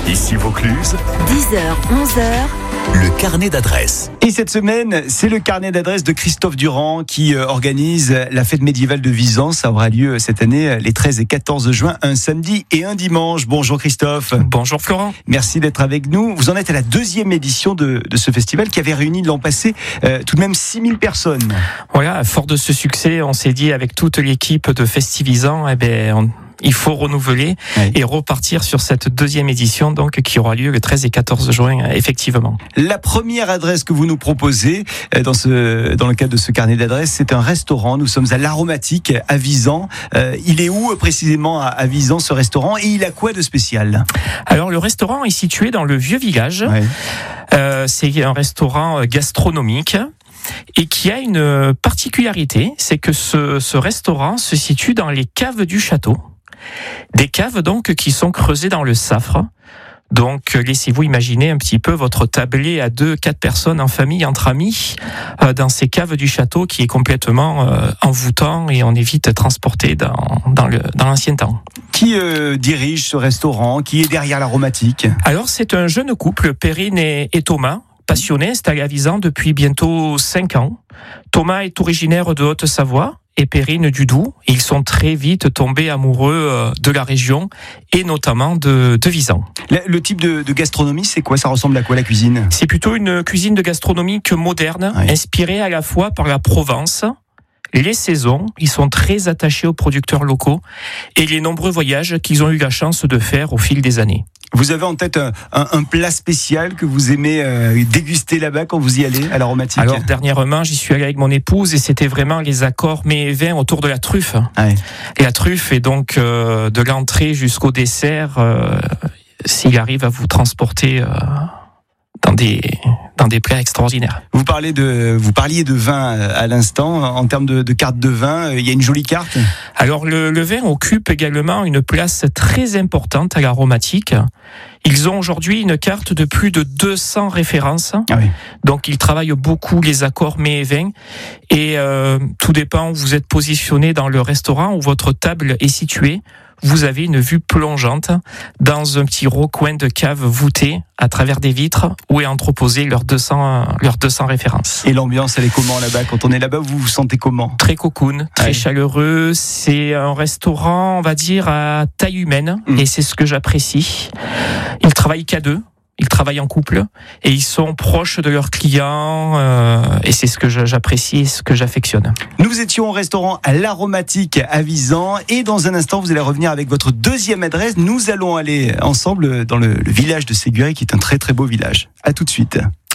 Ici Vaucluse, 10h, 11h. le carnet d'adresses. Et cette semaine, c'est le carnet d'adresses de Christophe Durand qui organise la fête médiévale de Visan. Ça aura lieu cette année les 13 et 14 juin, un samedi et un dimanche. Bonjour Christophe. Bonjour Florent. Merci d'être avec nous. Vous en êtes à la deuxième édition de ce festival qui avait réuni l'an passé tout de même 6000 personnes. Voilà, fort de ce succès, on s'est dit avec toute l'équipe de Festivisan, il faut renouveler et repartir sur cette deuxième édition donc qui aura lieu le 13 et 14 juin, effectivement. La première adresse que vous nous proposez dans le cadre de ce carnet d'adresses, c'est un restaurant. Nous sommes à l'Aromatique à Visan. Il est où précisément à Visan ce restaurant et il a quoi de spécial? Alors le restaurant est situé dans le vieux village. C'est un restaurant gastronomique. Et qui a une particularité, c'est que ce restaurant se situe dans les caves du château. Des caves donc qui sont creusées dans le Safre. Donc laissez-vous imaginer un petit peu votre tablé à 2-4 personnes en famille, entre amis, dans ces caves du château qui est complètement envoûtant et on est vite transporté dans l'ancien temps. Qui dirige ce restaurant? Qui est derrière l'Aromatique? Alors c'est un jeune couple, Perrine et Thomas, passionné, installé à Visan depuis bientôt 5 ans. Thomas est originaire de Haute-Savoie et Perrine du Doubs. Ils sont très vite tombés amoureux de la région et notamment de Visan. Le type de gastronomie, c'est quoi? Ça ressemble à quoi la cuisine? C'est plutôt une cuisine de gastronomique moderne, inspirée à la fois par la Provence, les saisons. Ils sont très attachés aux producteurs locaux et les nombreux voyages qu'ils ont eu la chance de faire au fil des années. Vous avez en tête un plat spécial que vous aimez déguster là-bas quand vous y allez à l'Aromatique? Alors dernièrement, j'y suis allé avec mon épouse et c'était vraiment les accords mets et vins autour de la truffe. Et la truffe est donc de l'entrée jusqu'au dessert, s'il arrive à vous transporter dans des plats extraordinaires. Vous parliez de vin à l'instant. En termes de carte de vin, il y a une jolie carte. Alors le vin occupe également une place très importante à l'Aromatique. Ils ont aujourd'hui une carte de plus de 200 références. Donc ils travaillent beaucoup les accords mets et vins. Et tout dépend où vous êtes positionné dans le restaurant, où votre table est située. Vous avez une vue plongeante dans un petit recoin de cave voûté à travers des vitres où est entreposé leurs 200 références. Et l'ambiance, elle est comment là-bas? Quand on est là-bas, vous vous sentez comment? Très cocoon, très chaleureux. C'est un restaurant, on va dire, à taille humaine et c'est ce que j'apprécie. Ils travaillent qu'à deux. Ils travaillent en couple et ils sont proches de leurs clients et c'est ce que j'apprécie et ce que j'affectionne. Nous étions au restaurant à l'Aromatique à Visan et dans un instant vous allez revenir avec votre deuxième adresse. Nous allons aller ensemble dans le village de Séguret qui est un très très beau village. À tout de suite.